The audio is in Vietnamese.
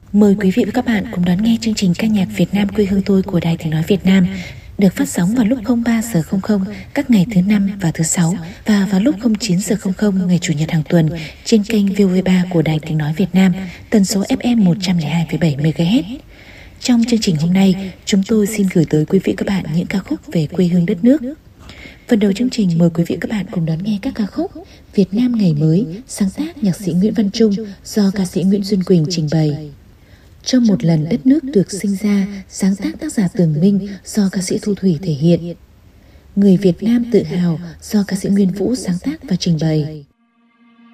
Mời quý vị và các bạn cùng đón nghe chương trình ca nhạc Việt Nam quê hương tôi của Đài Tiếng nói Việt Nam, được phát sóng vào lúc 03 giờ 00 các ngày thứ năm và thứ sáu và vào lúc 09 giờ 00 ngày chủ nhật hàng tuần trên kênh VOV3 của Đài Tiếng nói Việt Nam, tần số FM 102,7 MHz. Trong chương trình hôm nay, chúng tôi xin gửi tới quý vị và các bạn những ca khúc về quê hương đất nước. Phần đầu chương trình mời quý vị và các bạn cùng đón nghe các ca khúc Việt Nam ngày mới, sáng tác nhạc sĩ Nguyễn Văn Trung do ca sĩ Nguyễn Xuân Quỳnh trình bày. Trong một lần đất nước được sinh ra, sáng tác tác giả Tường Minh do ca sĩ Thu Thủy thể hiện. Người Việt Nam tự hào do ca sĩ Nguyên Vũ sáng tác và trình bày.